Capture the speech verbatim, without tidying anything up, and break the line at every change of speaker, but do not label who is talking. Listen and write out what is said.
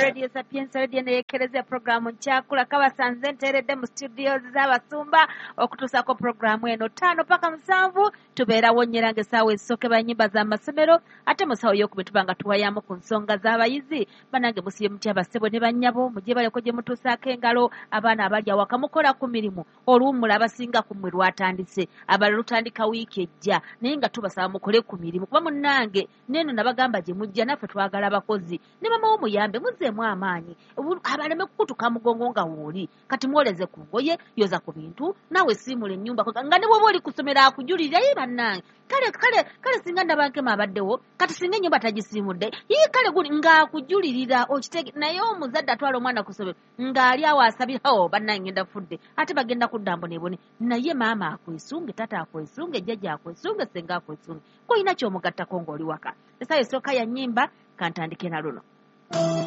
Radio Sapienza Radio neyekereza programu nkyakula kabasanze nteredde mu studios z'abasumba okutuusako programu eno ttaano paka musanvu tubeerawo nnyera ng'essaawa ezisooke nyimba z'amasomero ate mu ssaawa ey'okubiri tuba nga tuwayamu ku nsonga z'abayizi banange musibye mutya bassebo ne bannyabo mugye baleko gye mutuusaako engalo abaana abali awaka mukola ku mirimu oluwummula abasinga ku mmwe lwatandise abalala lutandika wiiki ejja naye nga tubasaba mukole ku mirimu kuba munnange neeno nabagamba gye mujja naffe twagala abakozi ne mamawo muyambe muzzeemu amaanyi abaleme kukutuka mugongo nga wooli kati mwoleze ku ngoye yoza ku bintu naawe siimula ennyumba nga ne bwoba oli ku ssomero akujulirira ye bannange kale kale kale singa ndabankema abaddewo kati singa ennyumba tagisiimudde yii kale guli ng'akujulirira okitege naye omuzadde atwala omwana ku ssomero ng'ali awo asabirawo bannange ndafudde ate bagenda kudda mbonebone naye maama akwesunge tata akwesunge jjajja akwesunge senga akwesunge koyina ky'omugattako ng'oli waka essaawa esooka ya nnyimba kantandike na luno